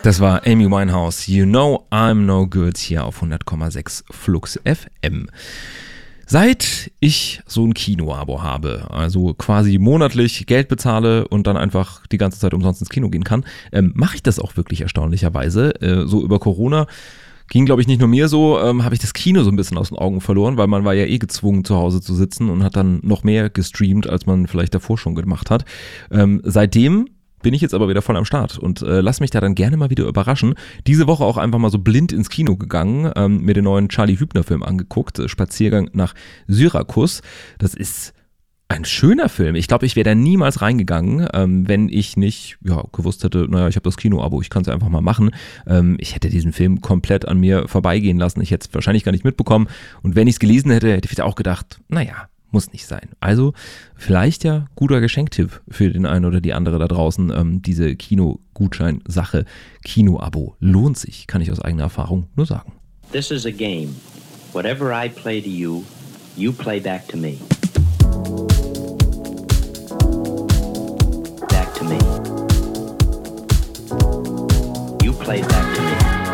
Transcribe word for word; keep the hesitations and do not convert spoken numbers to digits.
Das war Amy Winehouse, You Know I'm No Good, hier auf hundert Komma sechs Flux F M. Seit ich so ein Kino-Abo habe, also quasi monatlich Geld bezahle und dann einfach die ganze Zeit umsonst ins Kino gehen kann, ähm, mache ich das auch wirklich erstaunlicherweise. Äh, so über Corona ging, glaube ich, nicht nur mir so, ähm, habe ich das Kino so ein bisschen aus den Augen verloren, weil man war ja eh gezwungen, zu Hause zu sitzen und hat dann noch mehr gestreamt, als man vielleicht davor schon gemacht hat. Ähm, seitdem bin ich jetzt aber wieder voll am Start und äh, lass mich da dann gerne mal wieder überraschen. Diese Woche auch einfach mal so blind ins Kino gegangen, ähm, mir den neuen Charlie Hübner-Film angeguckt, äh, Spaziergang nach Syrakus. Das ist ein schöner Film. Ich glaube, ich wäre da niemals reingegangen, ähm, wenn ich nicht ja, gewusst hätte, naja, ich habe das Kino-Abo, ich kann es einfach mal machen. Ähm, ich hätte diesen Film komplett an mir vorbeigehen lassen. Ich hätte es wahrscheinlich gar nicht mitbekommen. Und wenn ich es gelesen hätte, hätte ich auch gedacht, naja, muss nicht sein. Also vielleicht ja guter Geschenktipp für den einen oder die andere da draußen. Ähm, diese Kino-Gutschein-Sache, Kino-Abo lohnt sich, kann ich aus eigener Erfahrung nur sagen. This is a game. Whatever I play to you, you play back to me. Back to me. You play back.